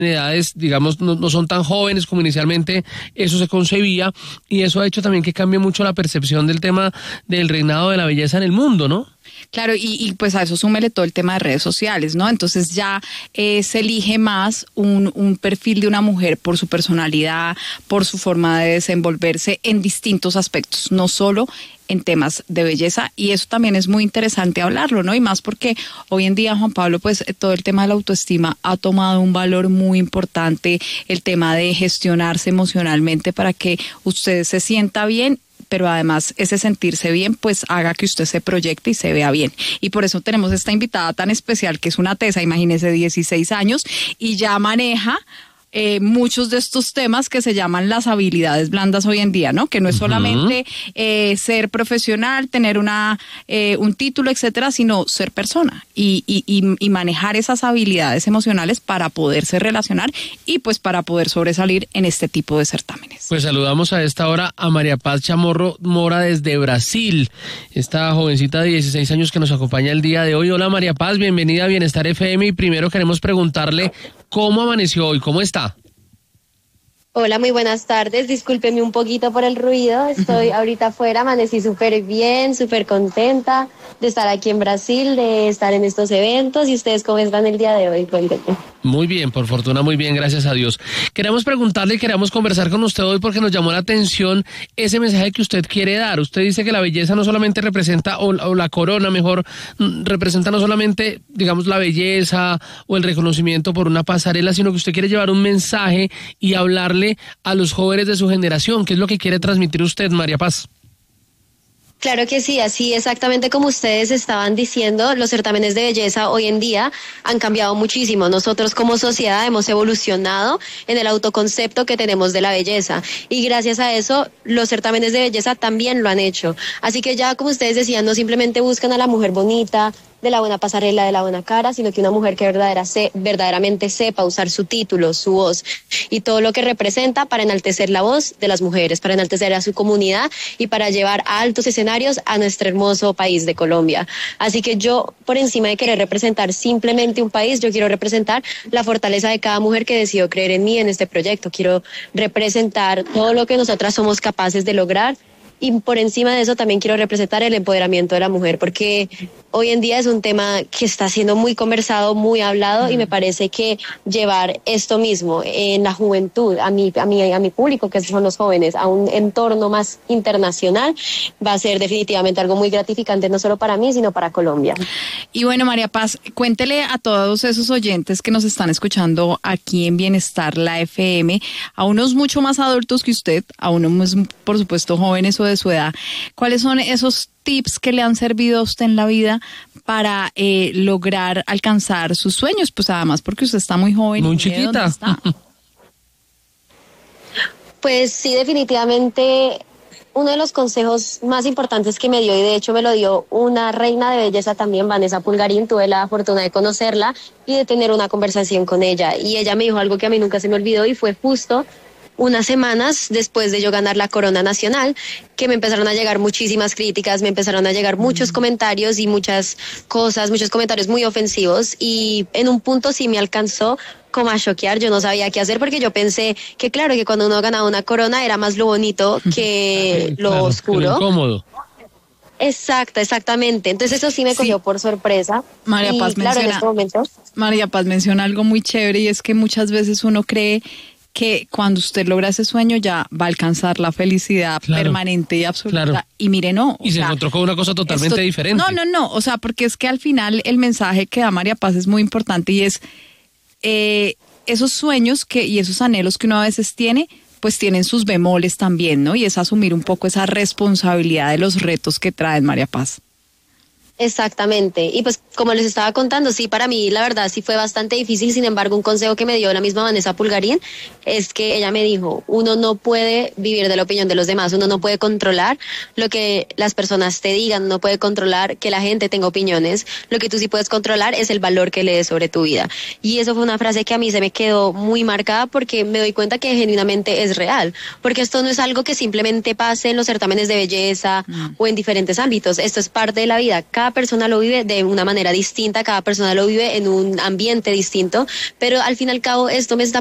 edades, digamos, no son tan jóvenes como inicialmente eso se concebía, y eso ha hecho también que cambie mucho la percepción del tema del reinado de la belleza en el mundo, ¿no? Claro, y pues a eso súmele todo el tema de redes sociales, ¿no? Entonces ya se elige más un perfil de una mujer por su personalidad, por su forma de desenvolverse en distintos aspectos, no solo en temas de belleza, y eso también es muy interesante hablarlo, ¿no? Y más porque hoy en día, Juan Pablo, pues todo el tema de la autoestima ha tomado un valor muy importante, el tema de gestionarse emocionalmente para que usted se sienta bien, pero además ese sentirse bien pues haga que usted se proyecte y se vea bien. Y por eso tenemos esta invitada tan especial que es una tesa, imagínese, 16 años, y ya maneja muchos de estos temas que se llaman las habilidades blandas hoy en día, ¿no? Que no es solamente ser profesional, tener un título, etcétera, sino ser persona y manejar esas habilidades emocionales para poderse relacionar y pues para poder sobresalir en este tipo de certámenes. Pues saludamos a esta hora a María Paz Chamorro Mora desde Brasil, esta jovencita de 16 años que nos acompaña el día de hoy. Hola María Paz, bienvenida a Bienestar FM, y primero queremos preguntarle cómo amaneció hoy, cómo está. Hola, muy buenas tardes. Discúlpeme un poquito por el ruido. Estoy ahorita afuera, amanecí súper bien, súper contenta de estar aquí en Brasil, de estar en estos eventos. ¿Y ustedes cómo están el día de hoy? Cuéntenme. Muy bien, por fortuna, muy bien, gracias a Dios. Queremos preguntarle, queremos conversar con usted hoy porque nos llamó la atención ese mensaje que usted quiere dar. Usted dice que la belleza no solamente representa, o la corona mejor, representa no solamente, digamos, la belleza o el reconocimiento por una pasarela, sino que usted quiere llevar un mensaje y hablarle a los jóvenes de su generación. ¿Qué es lo que quiere transmitir usted, María Paz? Claro que sí, así exactamente como ustedes estaban diciendo, los certámenes de belleza hoy en día han cambiado muchísimo. Nosotros como sociedad hemos evolucionado en el autoconcepto que tenemos de la belleza, y gracias a eso los certámenes de belleza también lo han hecho. Así que ya, como ustedes decían, no simplemente buscan a la mujer bonita, de la buena pasarela, de la buena cara, sino que una mujer que verdaderamente sepa usar su título, su voz y todo lo que representa para enaltecer la voz de las mujeres, para enaltecer a su comunidad y para llevar a altos escenarios a nuestro hermoso país de Colombia. Así que yo, por encima de querer representar simplemente un país, yo quiero representar la fortaleza de cada mujer que decidió creer en mí, en este proyecto. Quiero representar todo lo que nosotras somos capaces de lograr. Y por encima de eso también quiero representar el empoderamiento de la mujer, porque hoy en día es un tema que está siendo muy conversado, muy hablado, y me parece que llevar esto mismo en la juventud, a mi público, que son los jóvenes, a un entorno más internacional, va a ser definitivamente algo muy gratificante, no solo para mí, sino para Colombia. Y bueno, María Paz, cuéntele a todos esos oyentes que nos están escuchando aquí en Bienestar, la FM, a unos mucho más adultos que usted, a unos, por supuesto, jóvenes o de su edad, ¿cuáles son esos tips que le han servido a usted en la vida para lograr alcanzar sus sueños? Pues además porque usted está muy joven. Muy chiquita. Pues sí, definitivamente uno de los consejos más importantes que me dio, y de hecho me lo dio una reina de belleza también, Vanessa Pulgarín, tuve la fortuna de conocerla y de tener una conversación con ella, y ella me dijo algo que a mí nunca se me olvidó, y fue justo unas semanas después de yo ganar la corona nacional, que me empezaron a llegar muchísimas críticas, me empezaron a llegar muchos comentarios y muchos comentarios muy ofensivos, y en un punto sí me alcanzó como a choquear. Yo no sabía qué hacer, porque yo pensé que claro, que cuando uno ganaba una corona era más lo bonito que lo claro, oscuro. que lo incómodo. Exactamente. Entonces eso sí me cogió por sorpresa. María Paz, claro, en este momento. María Paz menciona algo muy chévere, y es que muchas veces uno cree que cuando usted logra ese sueño ya va a alcanzar la felicidad permanente y absoluta. Claro. Y mire, no. Y se encontró con una cosa totalmente diferente. No. O sea, porque es que al final el mensaje que da María Paz es muy importante, y es esos sueños y esos anhelos que uno a veces tiene, pues tienen sus bemoles también, ¿no? Y es asumir un poco esa responsabilidad de los retos que traen, María Paz. Exactamente. Y pues como les estaba contando, sí, para mí la verdad sí fue bastante difícil. Sin embargo, un consejo que me dio la misma Vanessa Pulgarín es que ella me dijo, uno no puede vivir de la opinión de los demás, uno no puede controlar lo que las personas te digan, no puede controlar que la gente tenga opiniones. Lo que tú sí puedes controlar es el valor que le des sobre tu vida. Y eso fue una frase que a mí se me quedó muy marcada, porque me doy cuenta que genuinamente es real, porque esto no es algo que simplemente pase en los certámenes de belleza o en diferentes ámbitos. Esto es parte de la vida. Cada cada persona lo vive de una manera distinta, cada persona lo vive en un ambiente distinto, pero al fin y al cabo esto me está